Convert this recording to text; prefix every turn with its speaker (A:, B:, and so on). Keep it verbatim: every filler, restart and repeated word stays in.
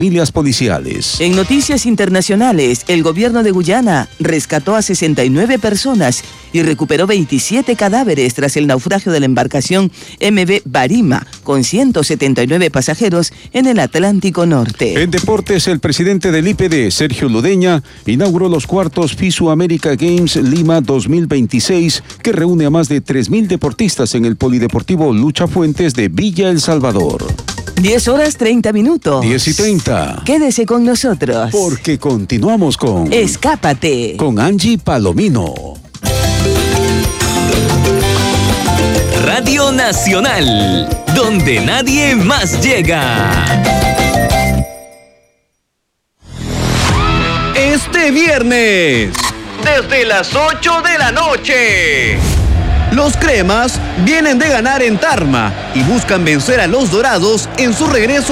A: Familias policiales.
B: En noticias internacionales, el gobierno de Guyana rescató a sesenta y nueve personas y recuperó veintisiete cadáveres tras el naufragio de la embarcación M V Barima, con ciento setenta y nueve pasajeros en el Atlántico Norte.
A: En deportes, el presidente del I P D, Sergio Ludeña, inauguró los cuartos FISU America Games Lima dos mil veintiséis, que reúne a más de tres mil deportistas en el Polideportivo Lucha Fuentes de Villa El Salvador.
B: diez horas treinta minutos.
A: diez y treinta.
B: Quédese con nosotros.
A: Porque continuamos con...
B: Escápate.
A: Con Angie Palomino.
C: Radio Nacional, donde nadie más llega. Este viernes, desde las ocho de la noche, los cremas vienen de ganar en Tarma y buscan vencer a los dorados en su regreso